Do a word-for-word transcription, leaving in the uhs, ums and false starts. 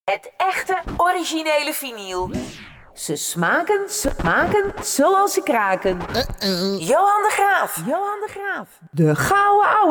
Het echte, originele vinyl. Ze smaken, smaken zoals ze kraken. Uh-oh. Johan de Graaf. Johan de Graaf. De gouden ouwe.